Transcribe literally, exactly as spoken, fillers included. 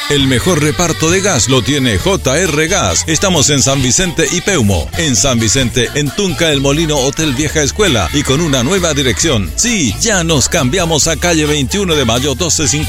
El mejor reparto de gas lo tiene J R Gas. Estamos en San Vicente y Peumo. En San Vicente, en Tunca El Molino, Hotel Vieja Escuela. Y con una nueva dirección. Sí, ya nos cambiamos a calle veintiuno de mayo doce cincuenta.